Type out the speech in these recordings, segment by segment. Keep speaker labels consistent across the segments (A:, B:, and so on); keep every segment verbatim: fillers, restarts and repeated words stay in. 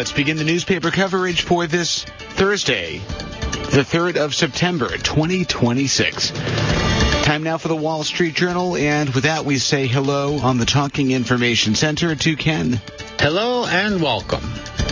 A: Let's begin the newspaper coverage for this Thursday, the third of September, twenty twenty-six. Time now for the Wall Street Journal, and with that we say hello on the Talking Information Center to Ken.
B: Hello and welcome.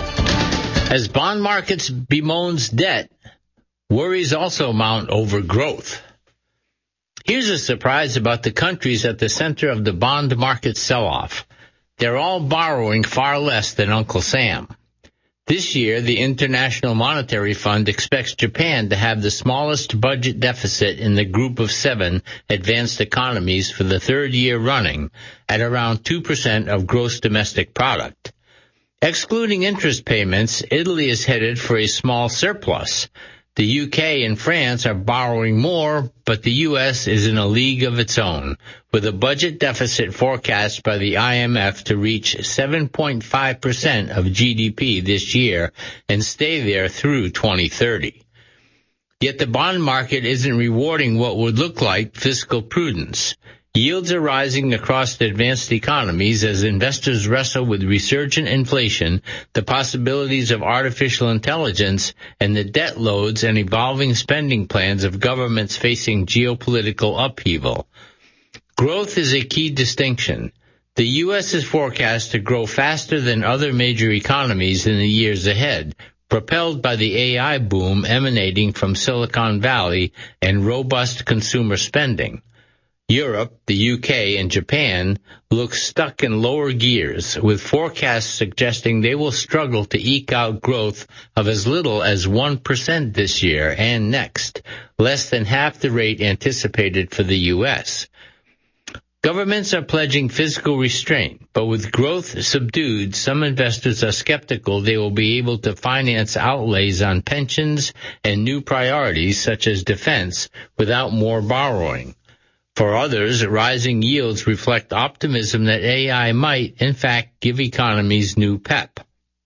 B: As bond markets bemoans debt, worries also mount over growth. Here's a surprise about the countries at the center of the bond market sell-off. They're all borrowing far less than Uncle Sam. This year, the International Monetary Fund expects Japan to have the smallest budget deficit in the group of seven advanced economies for the third year running, at around two percent of gross domestic product. Excluding interest payments, Italy is headed for a small surplus. The U K and France are borrowing more, but the U S is in a league of its own, with a budget deficit forecast by the I M F to reach seven point five percent of G D P this year and stay there through twenty thirty. Yet the bond market isn't rewarding what would look like fiscal prudence. Yields are rising across the advanced economies as investors wrestle with resurgent inflation, the possibilities of artificial intelligence, and the debt loads and evolving spending plans of governments facing geopolitical upheaval. Growth is a key distinction. The U S is forecast to grow faster than other major economies in the years ahead, propelled by the A I boom emanating from Silicon Valley and robust consumer spending. Europe, the U K, and Japan look stuck in lower gears, with forecasts suggesting they will struggle to eke out growth of as little as one percent this year and next, less than half the rate anticipated for the U S. Governments are pledging fiscal restraint, but with growth subdued, some investors are skeptical they will be able to finance outlays on pensions and new priorities such as defense without more borrowing. For others, rising yields reflect optimism that A I might, in fact, give economies new pep.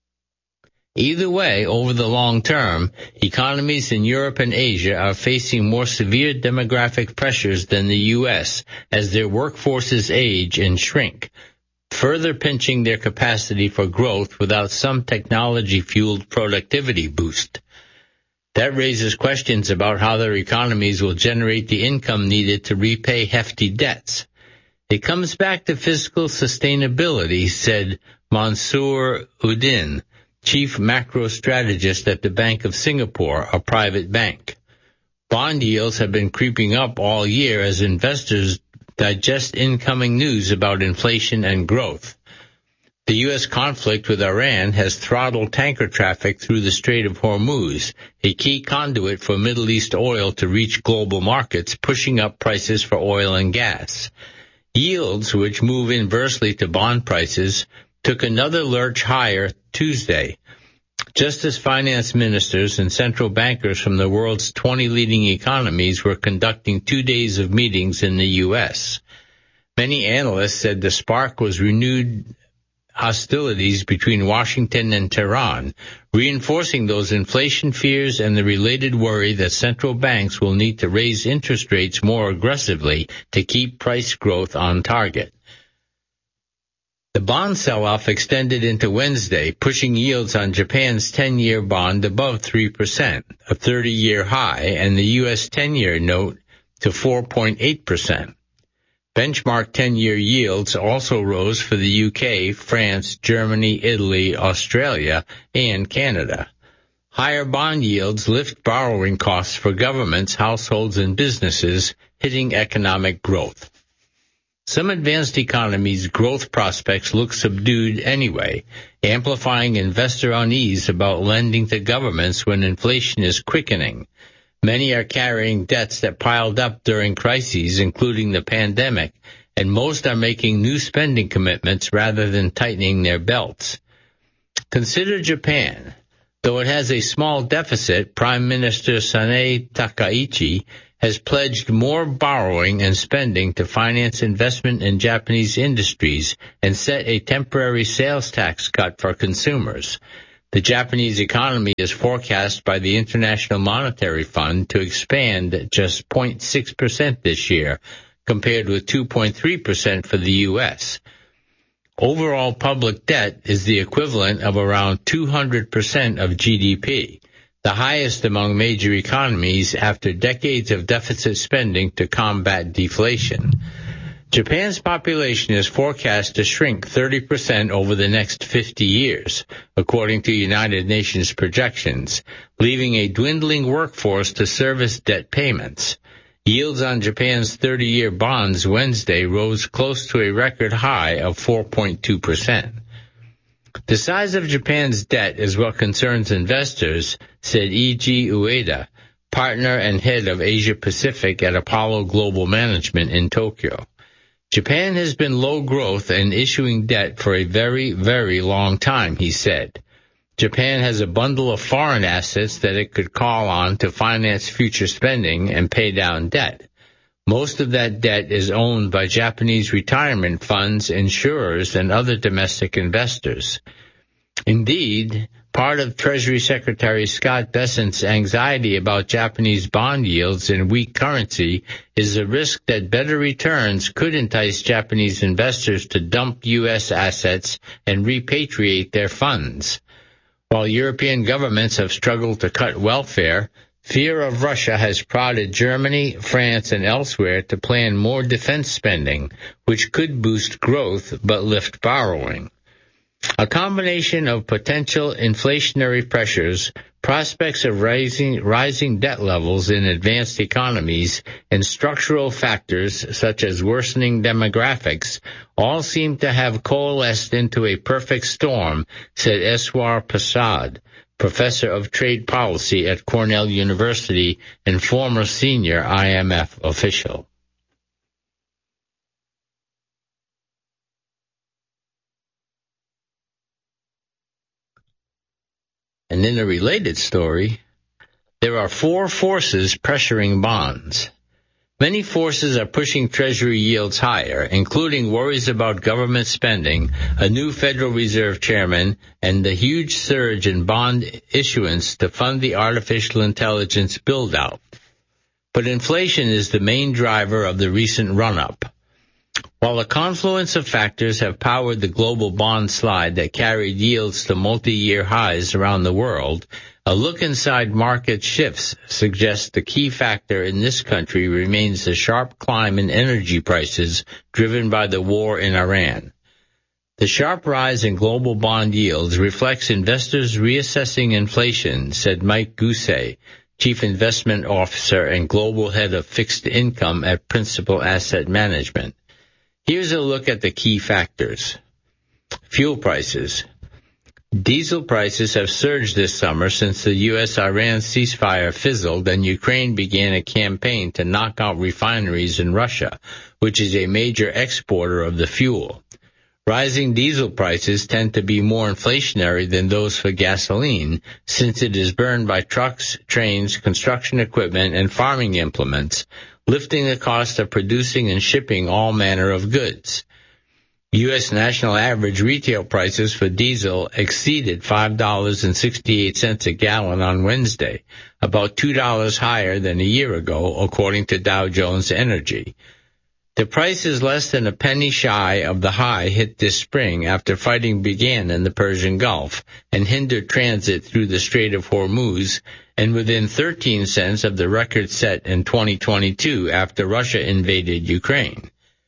B: Either way, over the long term, economies in Europe and Asia are facing more severe demographic pressures than the U S as their workforces age and shrink, further pinching their capacity for growth without some technology-fueled productivity boost. That raises questions about how their economies will generate the income needed to repay hefty debts. It comes back to fiscal sustainability, said Mansoor Uddin, chief macro strategist at the Bank of Singapore, a private bank. Bond yields have been creeping up all year as investors digest incoming news about inflation and growth. The U S conflict with Iran has throttled tanker traffic through the Strait of Hormuz, a key conduit for Middle East oil to reach global markets, pushing up prices for oil and gas. Yields, which move inversely to bond prices, took another lurch higher Tuesday, just as finance ministers and central bankers from the world's twenty leading economies were conducting two days of meetings in the U S. Many analysts said the spark was renewed hostilities between Washington and Tehran, reinforcing those inflation fears and the related worry that central banks will need to raise interest rates more aggressively to keep price growth on target. The bond sell-off extended into Wednesday, pushing yields on Japan's ten-year bond above three percent, a thirty-year high, and the U S ten-year note to four point eight percent. Benchmark ten-year yields also rose for the U K, France, Germany, Italy, Australia, and Canada. Higher bond yields lift borrowing costs for governments, households, and businesses, hitting economic growth. Some advanced economies' growth prospects look subdued anyway, amplifying investor unease about lending to governments when inflation is quickening. Many are carrying debts that piled up during crises, including the pandemic, and most are making new spending commitments rather than tightening their belts. Consider Japan. Though it has a small deficit, Prime Minister Sanae Takaichi has pledged more borrowing and spending to finance investment in Japanese industries and set a temporary sales tax cut for consumers. The Japanese economy is forecast by the International Monetary Fund to expand at just zero point six percent this year, compared with two point three percent for the U S. Overall public debt is the equivalent of around two hundred percent of G D P, the highest among major economies after decades of deficit spending to combat deflation. Japan's population is forecast to shrink thirty percent over the next fifty years, according to United Nations projections, leaving a dwindling workforce to service debt payments. Yields on Japan's thirty-year bonds Wednesday rose close to a record high of four point two percent. The size of Japan's debt is what concerns investors, said Eiji Ueda, partner and head of Asia Pacific at Apollo Global Management in Tokyo. Japan has been low growth and issuing debt for a very, very long time, he said. Japan has a bundle of foreign assets that it could call on to finance future spending and pay down debt. Most of that debt is owned by Japanese retirement funds, insurers, and other domestic investors. Indeed, part of Treasury Secretary Scott Bessent's anxiety about Japanese bond yields and weak currency is the risk that better returns could entice Japanese investors to dump U S assets and repatriate their funds. While European governments have struggled to cut welfare, fear of Russia has prodded Germany, France, and elsewhere to plan more defense spending, which could boost growth but lift borrowing. A combination of potential inflationary pressures, prospects of rising, rising debt levels in advanced economies, and structural factors such as worsening demographics all seem to have coalesced into a perfect storm, said Eswar Prasad, professor of trade policy at Cornell University and former senior I M F official. And in a related story, there are four forces pressuring bonds. Many forces are pushing Treasury yields higher, including worries about government spending, a new Federal Reserve chairman, and the huge surge in bond issuance to fund the artificial intelligence build-out. But inflation is the main driver of the recent run-up. While a confluence of factors have powered the global bond slide that carried yields to multi-year highs around the world, a look inside market shifts suggests the key factor in this country remains the sharp climb in energy prices driven by the war in Iran. The sharp rise in global bond yields reflects investors reassessing inflation, said Mike Gousset, Chief Investment Officer and Global Head of Fixed Income at Principal Asset Management. Here's a look at the key factors. Fuel prices. Diesel prices have surged this summer since the U S Iran ceasefire fizzled and Ukraine began a campaign to knock out refineries in Russia, which is a major exporter of the fuel. Rising diesel prices tend to be more inflationary than those for gasoline, since it is burned by trucks, trains, construction equipment, and farming implements, lifting the cost of producing and shipping all manner of goods. U S national average retail prices for diesel exceeded five dollars and sixty-eight cents a gallon on Wednesday, about two dollars higher than a year ago, according to Dow Jones Energy. The price is less than a penny shy of the high hit this spring after fighting began in the Persian Gulf and hindered transit through the Strait of Hormuz, and within thirteen cents of the record set in twenty twenty-two after Russia invaded Ukraine.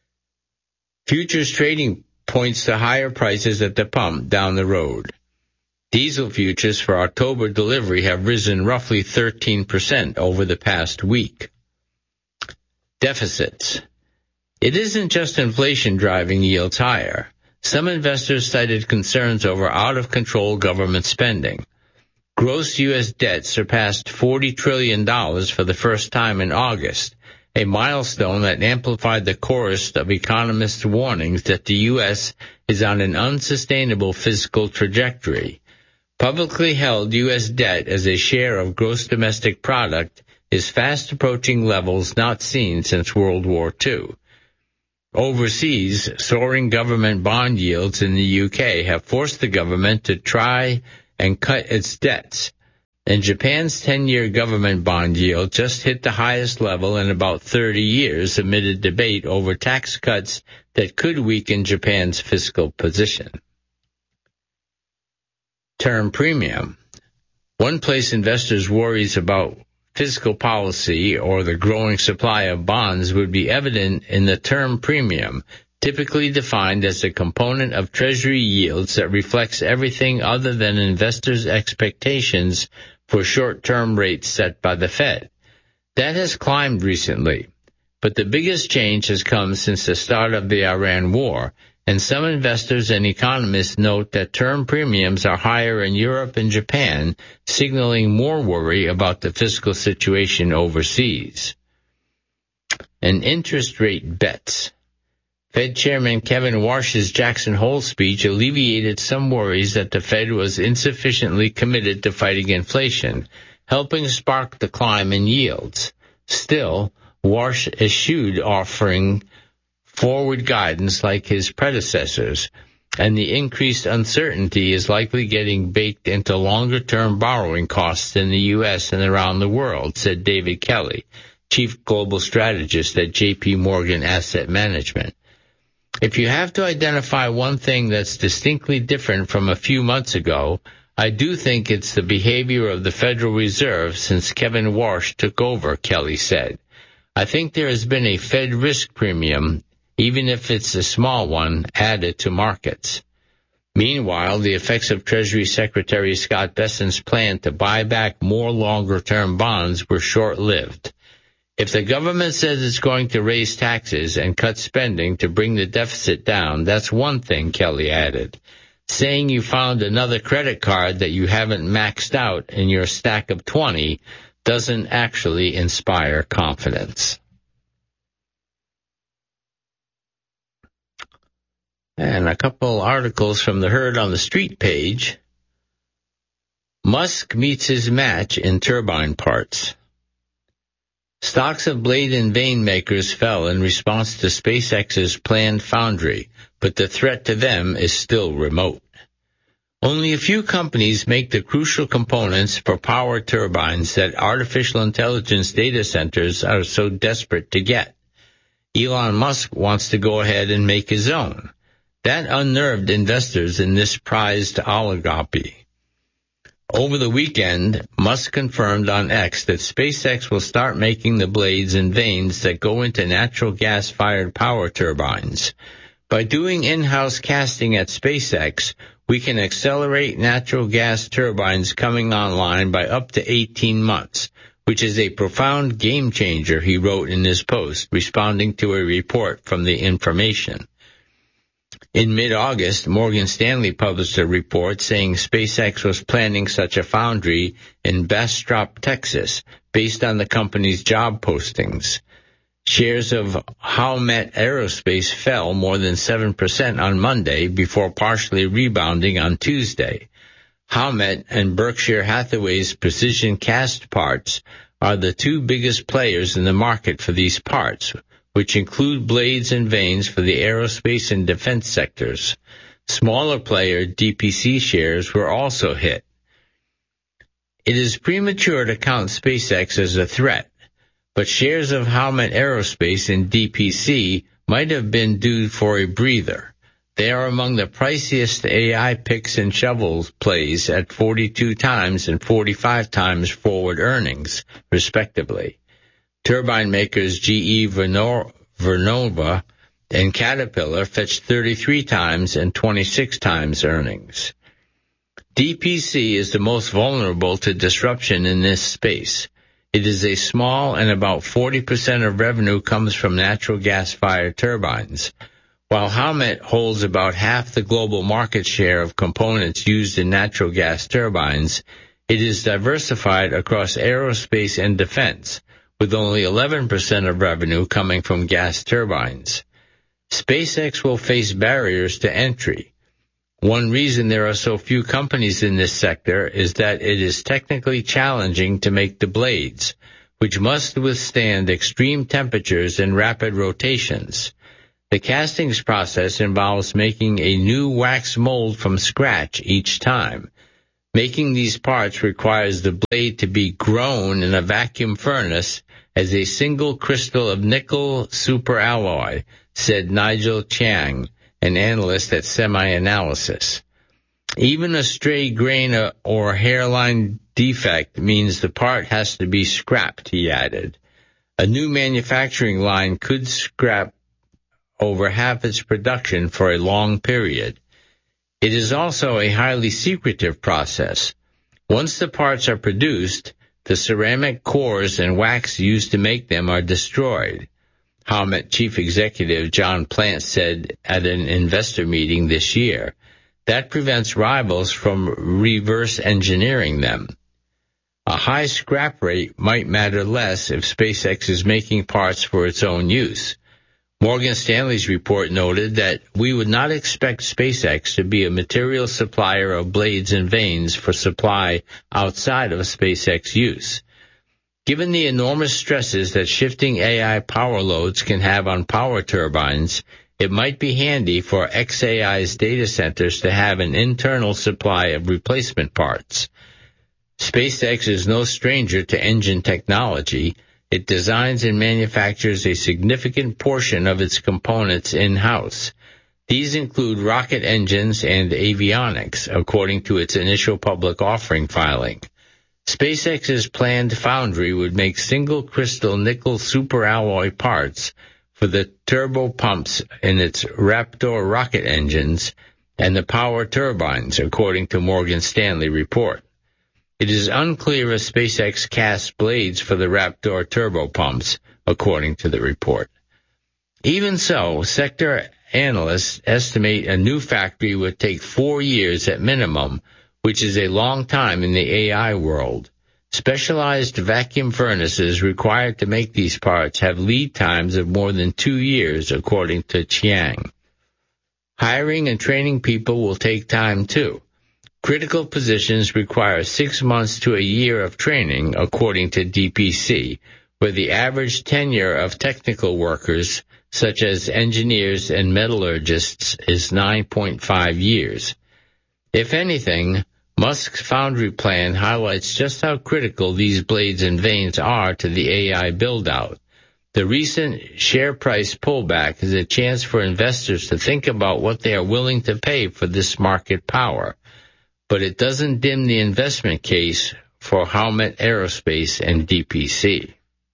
B: Futures trading points to higher prices at the pump down the road. Diesel futures for October delivery have risen roughly thirteen percent over the past week. Deficits. It isn't just inflation driving yields higher. Some investors cited concerns over out-of-control government spending. Gross U S debt surpassed forty trillion dollars for the first time in August, a milestone that amplified the chorus of economists' warnings that the U S is on an unsustainable fiscal trajectory. Publicly held U S debt as a share of gross domestic product is fast approaching levels not seen since World War Two. Overseas, soaring government bond yields in the U K have forced the government to try and cut its debts. And Japan's ten-year government bond yield just hit the highest level in about thirty years amid a debate over tax cuts that could weaken Japan's fiscal position. Term premium. One place investors' worries about fiscal policy or the growing supply of bonds would be evident in the term premium, typically defined as a component of Treasury yields that reflects everything other than investors' expectations for short-term rates set by the Fed. That has climbed recently, but the biggest change has come since the start of the Iran war, and some investors and economists note that term premiums are higher in Europe and Japan, signaling more worry about the fiscal situation overseas. And interest rate bets. Fed Chairman Kevin Warsh's Jackson Hole speech alleviated some worries that the Fed was insufficiently committed to fighting inflation, helping spark the climb in yields. Still, Warsh eschewed offering forward guidance like his predecessors, and the increased uncertainty is likely getting baked into longer-term borrowing costs in the U S and around the world, said David Kelly, chief global strategist at J P Morgan Asset Management. If you have to identify one thing that's distinctly different from a few months ago, I do think it's the behavior of the Federal Reserve since Kevin Warsh took over, Kelly said. I think there has been a Fed risk premium, even if it's a small one, added to markets. Meanwhile, the effects of Treasury Secretary Scott Bessent's plan to buy back more longer-term bonds were short-lived. If the government says it's going to raise taxes and cut spending to bring the deficit down, that's one thing, Kelly added. Saying you found another credit card that you haven't maxed out in your stack of twenty doesn't actually inspire confidence. And a couple articles from the Herd on the Street page. Musk meets his match in turbine parts. Stocks of blade and vane makers fell in response to SpaceX's planned foundry, but the threat to them is still remote. Only a few companies make the crucial components for power turbines that artificial intelligence data centers are so desperate to get. Elon Musk wants to go ahead and make his own. That unnerved investors in this prized oligopoly. Over the weekend, Musk confirmed on X that SpaceX will start making the blades and vanes that go into natural gas-fired power turbines. By doing in-house casting at SpaceX, we can accelerate natural gas turbines coming online by up to eighteen months, which is a profound game changer, he wrote in his post, responding to a report from The Information. In mid-August, Morgan Stanley published a report saying SpaceX was planning such a foundry in Bastrop, Texas, based on the company's job postings. Shares of Howmet Aerospace fell more than seven percent on Monday before partially rebounding on Tuesday. Howmet and Berkshire Hathaway's Precision Cast Parts are the two biggest players in the market for these parts, which include blades and vanes for the aerospace and defense sectors. Smaller player D P C shares were also hit. It is premature to count SpaceX as a threat, but shares of Howmet Aerospace and D P C might have been due for a breather. They are among the priciest A I picks and shovels plays at forty-two times and forty-five times forward earnings, respectively. Turbine makers G E Vernova and Caterpillar fetched thirty-three times and twenty-six times earnings. D P C is the most vulnerable to disruption in this space. It is a small and about forty percent of revenue comes from natural gas-fired turbines. While Howmet holds about half the global market share of components used in natural gas turbines, it is diversified across aerospace and defense, with only eleven percent of revenue coming from gas turbines. SpaceX will face barriers to entry. One reason there are so few companies in this sector is that it is technically challenging to make the blades, which must withstand extreme temperatures and rapid rotations. The castings process involves making a new wax mold from scratch each time. Making these parts requires the blade to be grown in a vacuum furnace as a single crystal of nickel superalloy, said Nigel Chiang, an analyst at SemiAnalysis. Even a stray grain or hairline defect means the part has to be scrapped, he added. A new manufacturing line could scrap over half its production for a long period. It is also a highly secretive process. Once the parts are produced, the ceramic cores and wax used to make them are destroyed, Howmet Chief Executive John Plant said at an investor meeting this year. That prevents rivals from reverse engineering them. A high scrap rate might matter less if SpaceX is making parts for its own use. Morgan Stanley's report noted that we would not expect SpaceX to be a material supplier of blades and vanes for supply outside of SpaceX use. Given the enormous stresses that shifting A I power loads can have on power turbines, it might be handy for X A I's data centers to have an internal supply of replacement parts. SpaceX is no stranger to engine technology. It designs and manufactures a significant portion of its components in-house. These include rocket engines and avionics, according to its initial public offering filing. SpaceX's planned foundry would make single-crystal nickel superalloy parts for the turbopumps in its Raptor rocket engines and the power turbines, according to Morgan Stanley report. It is unclear if SpaceX casts blades for the Raptor turbopumps, according to the report. Even so, sector analysts estimate a new factory would take four years at minimum, which is a long time in the A I world. Specialized vacuum furnaces required to make these parts have lead times of more than two years, according to Chiang. Hiring and training people will take time, too. Critical positions require six months to a year of training, according to D P C, where the average tenure of technical workers, such as engineers and metallurgists, is nine point five years. If anything, Musk's foundry plan highlights just how critical these blades and vanes are to the A I build-out. The recent share price pullback is a chance for investors to think about what they are willing to pay for this market power. But it doesn't dim the investment case for Howmet Aerospace and D P C.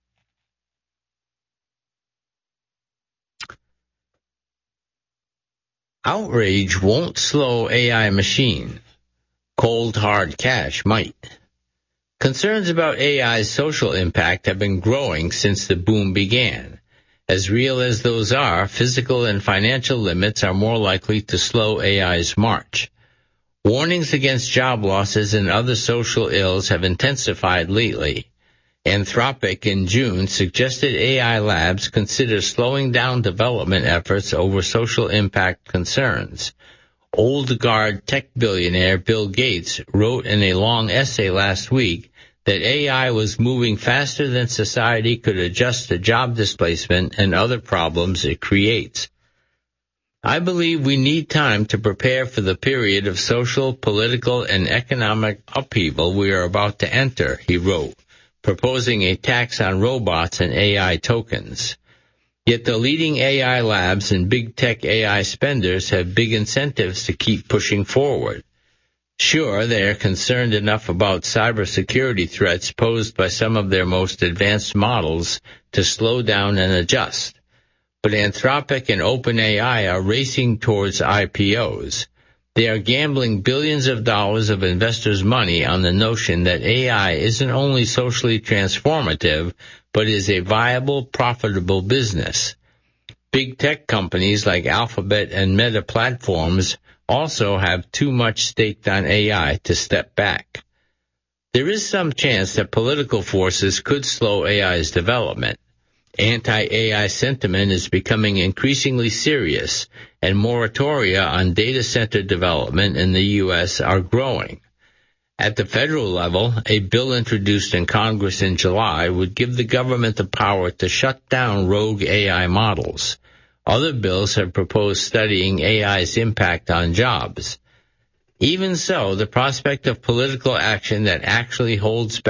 B: Outrage won't slow A I machine. Cold hard cash might. Concerns about A I's social impact have been growing since the boom began. As real as those are, physical and financial limits are more likely to slow A I's march. Warnings against job losses and other social ills have intensified lately. Anthropic in June suggested A I labs consider slowing down development efforts over social impact concerns. Old guard tech billionaire Bill Gates wrote in a long essay last week that A I was moving faster than society could adjust to job displacement and other problems it creates. I believe we need time to prepare for the period of social, political, and economic upheaval we are about to enter, he wrote, proposing a tax on robots and A I tokens. Yet the leading A I labs and big tech A I spenders have big incentives to keep pushing forward. Sure, they are concerned enough about cybersecurity threats posed by some of their most advanced models to slow down and adjust. But Anthropic and OpenAI are racing towards I P Os. They are gambling billions of dollars of investors' money on the notion that A I isn't only socially transformative, but is a viable, profitable business. Big tech companies like Alphabet and Meta Platforms also have too much staked on A I to step back. There is some chance that political forces could slow A I's development. Anti-A I sentiment is becoming increasingly serious, and moratoria on data center development in the U S are growing. At the federal level, a bill introduced in Congress in July would give the government the power to shut down rogue A I models. Other bills have proposed studying A I's impact on jobs. Even so, the prospect of political action that actually holds back